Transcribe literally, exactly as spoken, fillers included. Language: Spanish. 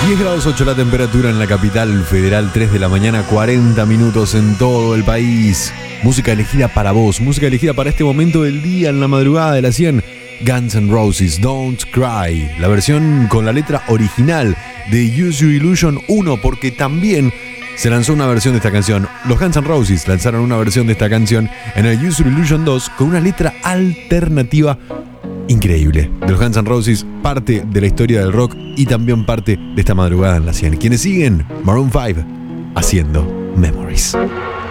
diez grados ocho la temperatura en la capital federal, tres de la mañana, cuarenta minutos en todo el país. Música elegida para vos, música elegida para este momento del día, en la madrugada de las cien. Guns N' Roses, Don't Cry, la versión con la letra original de Use Your Illusion uno, porque también se lanzó una versión de esta canción. Los Guns N' Roses lanzaron una versión de esta canción en el Use Your Illusion dos con una letra alternativa increíble. De los Guns N' Roses, parte de la historia del rock y también parte de esta madrugada en la cien. Quienes siguen, Maroon cinco, haciendo Memories.